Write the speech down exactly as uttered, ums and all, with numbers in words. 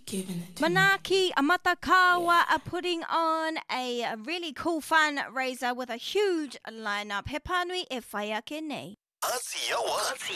Giving it to Manaki Amatakawa are putting on a, a really cool fundraiser with a huge lineup. He pānui e whai ake nei. Asiawa.